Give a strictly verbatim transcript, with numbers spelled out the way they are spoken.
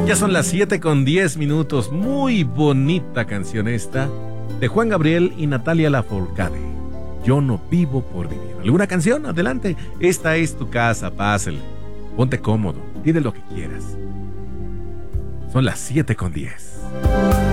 Ya son las siete con diez minutos. Muy bonita canción esta de Juan Gabriel y Natalia Lafourcade. Yo no vivo por vivir. ¿Alguna canción? Adelante. Esta es tu casa, pásale. Ponte cómodo, pide lo que quieras. Son las siete con diez.